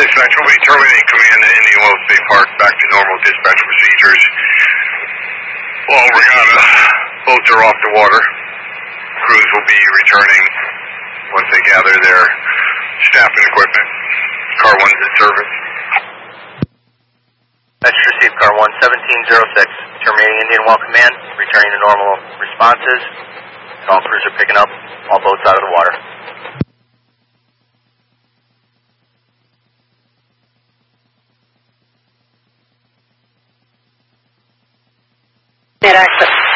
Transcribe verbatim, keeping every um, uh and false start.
Dispatch will be terminating command to Indian Wells State Park back to normal dispatch procedures. All regatta boats are off the water. Crews will be returning once they gather their staff and equipment. Car one's in service. That's received, Car one, seventeen oh six. Terminating Indian Well Command, returning to normal responses. All crews are picking up all boats out of the water. Net access.